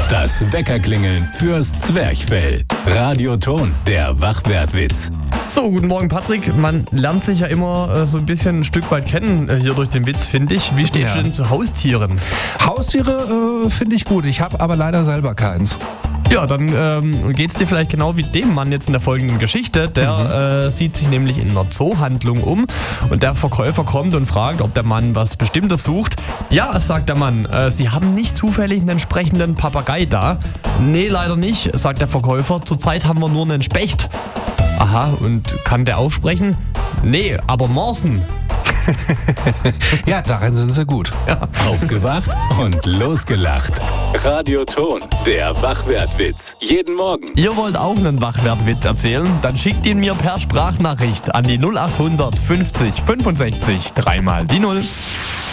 Das Weckerklingeln fürs Zwerchfell. Radioton, der Wachwertwitz. So, guten Morgen Patrick. Man lernt sich ja immer so ein bisschen ein Stück weit kennen hier durch den Witz, finde ich. Wie stehst du denn zu Haustieren? Haustiere finde ich gut. Ich habe aber leider selber keins. Ja, dann geht's dir vielleicht genau wie dem Mann jetzt in der folgenden Geschichte. Der sieht sich nämlich in einer Zoohandlung um und der Verkäufer kommt und fragt, ob der Mann was Bestimmtes sucht. Ja, sagt der Mann, Sie haben nicht zufällig einen entsprechenden Papagei da? Nee, leider nicht, sagt der Verkäufer. Zurzeit haben wir nur einen Specht. Aha, und kann der auch sprechen? Nee, aber Morsen. Ja, darin sind sie gut. Ja. Aufgewacht und losgelacht. Radioton, der Wachwertwitz. Jeden Morgen. Ihr wollt auch einen Wachwertwitz erzählen? Dann schickt ihn mir per Sprachnachricht an die 0800 50 65 3 mal die 0.